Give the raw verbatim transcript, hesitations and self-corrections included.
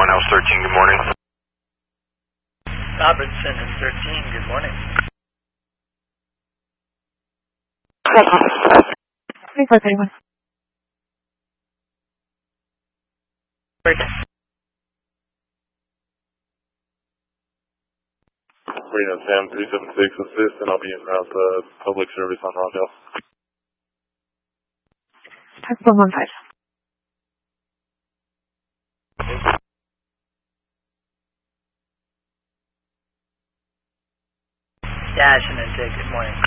one, House thirteen, good morning. Robertson is thirteen, good morning. twenty-four thirty-one. Reno Sam three seven six assist, and I'll be in route to public service on Rockdale. one one five. Dash and intake, good morning.